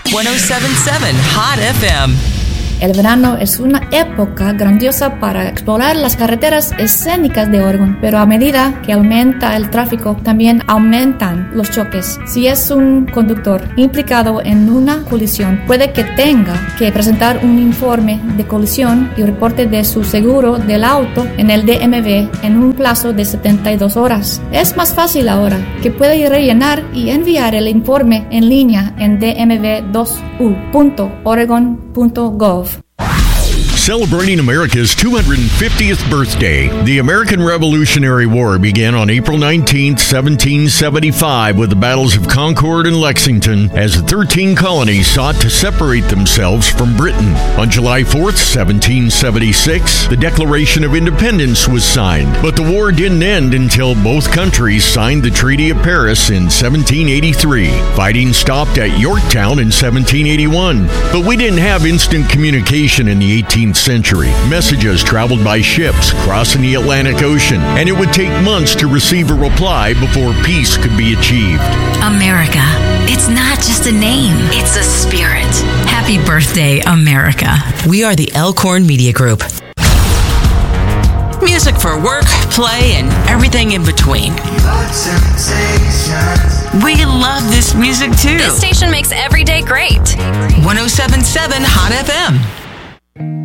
1077 Hot FM. El verano es una época grandiosa para explorar las carreteras escénicas de Oregon, pero a medida que aumenta el tráfico, también aumentan los choques. Si es un conductor implicado en una colisión, puede que tenga que presentar un informe de colisión y reporte de su seguro del auto en el DMV en un plazo de 72 horas. Es más fácil ahora, que puede rellenar y enviar el informe en línea en dmv2u.oregon.gov. Celebrating America's 250th birthday, the American Revolutionary War began on April 19, 1775 with the battles of Concord and Lexington as the 13 colonies sought to separate themselves from Britain. On July 4, 1776, the Declaration of Independence was signed, but the war didn't end until both countries signed the Treaty of Paris in 1783. Fighting stopped at Yorktown in 1781, but we didn't have instant communication in the 18th century. Messages traveled by ships crossing the Atlantic Ocean, and it would take months to receive a reply before peace could be achieved. America. It's not just a name, it's a spirit. Happy birthday, America. We are the Elkhorn Media Group. Music for work, play, and everything in between. We love this music too. This station makes every day great. 1077 Hot FM.